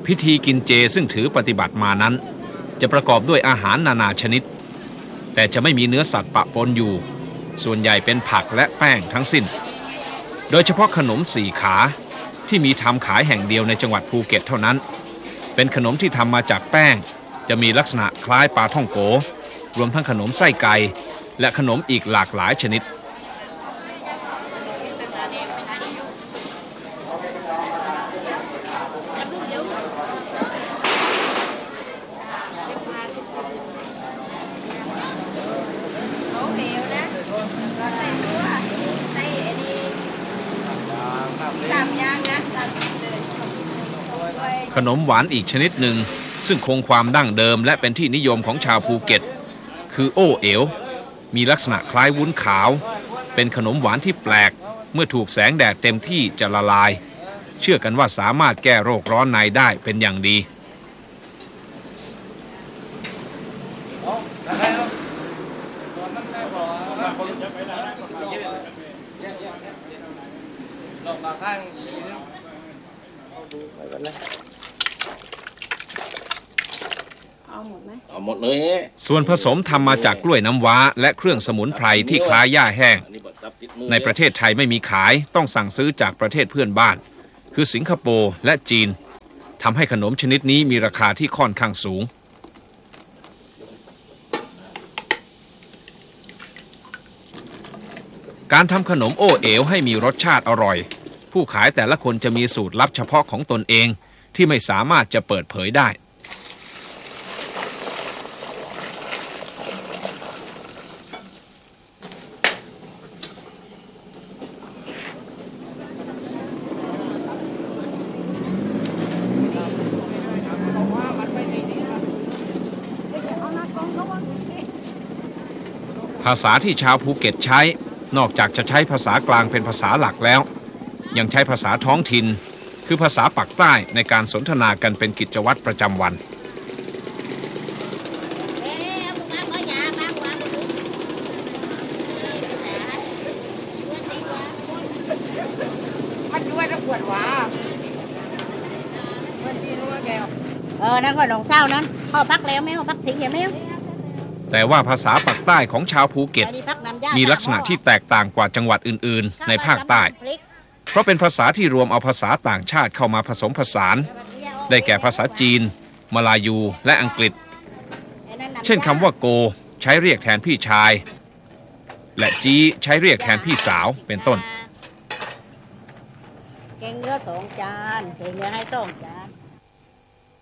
พิธีกินเจซึ่งถือปฏิบัติมานั้นจะประกอบด้วยอาหารนานาชนิดแต่จะไม่มีเนื้อสัตว์ปะปนอยู่ส่วนใหญ่เป็นผักและแป้งทั้งสิ้นโดยเฉพาะขนมสี่ขาที่มีทำขายแห่งเดียวในจังหวัดภูเก็ตเท่านั้นเป็นขนมที่ทำมาจากแป้งจะมีลักษณะคล้ายปลาท่องโกรวมทั้งขนมไส้ไก่และขนมอีกหลากหลายชนิดขนมหวานอีกชนิดหนึ่งซึ่งคงความดั้งเดิมและเป็นที่นิยมของชาวภูเก็ตคือโอ้เอ๋วมีลักษณะคล้ายวุ้นขาวเป็นขนมหวานที่แปลกเมื่อถูกแสงแดดเต็มที่จะละลายเชื่อกันว่าสามารถแก้โรคร้อนในได้เป็นอย่างดีหมดเลยส่วนผสมทำมาจากกล้วยน้ำว้าและเครื่องสมุนไพรที่คล้ายหญ้าแห้งในประเทศไทยไม่มีขายต้องสั่งซื้อจากประเทศเพื่อนบ้านคือสิงคโปร์และจีนทำให้ขนมชนิดนี้มีราคาที่ค่อนข้างสูงการทำขนมโอ้เอ๋วให้มีรสชาติอร่อยผู้ขายแต่ละคนจะมีสูตรลับเฉพาะของตนเองที่ไม่สามารถจะเปิดเผยได้ภาษาที่ชาวภูเก็ตใช้นอกจากจะใช้ภาษากลางเป็นภาษาหลักแล้วยังใช้ภาษาท้องถิ่นคือภาษาปากใต้ในการสนทนากันเป็นกิจวัตรประจำวันนั่นก็น้องเศร้านั้นเขาพักแล้วไหมเขาพักทิ้งยังไหมแต่ว่าภาษาปากใต้ของชาวภูเก็ตมีลักษณะที่แตกต่างกว่าจังหวัดอื่นๆในภาคใต้เพราะเป็นภาษาที่รวมเอาภาษาต่างชาติเข้ามาผสมผสานได้แก่ภาษาจีนมาลายูและอังกฤษเช่นคำว่าโกใช้เรียกแทนพี่ชายและจีใช้เรียกแทนพี่สาวเป็นต้นแกงเนื้อ2 จานแกงเนื้อให้2 จาน